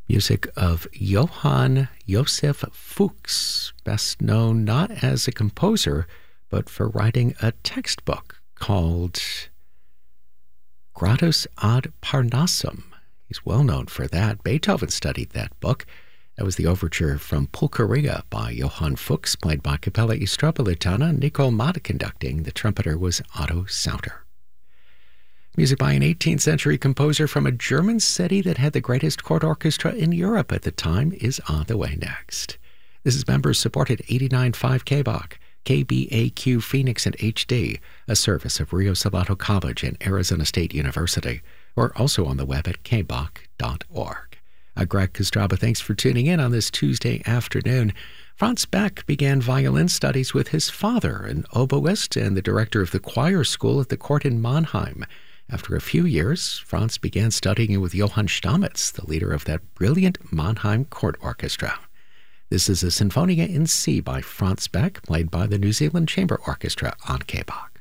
Music of Johann Josef Fuchs, best known not as a composer, but for writing a textbook called Gradus ad Parnassum. He's well known for that. Beethoven studied that book. That was the overture from Pulcheria by Johann Fuchs, played by Capella Istropolitana, Nicole Mott conducting. The trumpeter was Otto Sauter. Music by an 18th century composer from a German city that had the greatest court orchestra in Europe at the time is on the way next. This is members-supported 89.5 KBAQ, KBAQ Phoenix and HD, a service of Rio Salado College and Arizona State University. We're also on the web at kbach.org. Greg Kostraba, thanks for tuning in on this Tuesday afternoon. Franz Beck began violin studies with his father, an oboist and the director of the choir school at the court in Mannheim. After a few years, Franz began studying with Johann Stamitz, the leader of that brilliant Mannheim court orchestra. This is a Sinfonia in C by Franz Beck, played by the New Zealand Chamber Orchestra on KBAQ.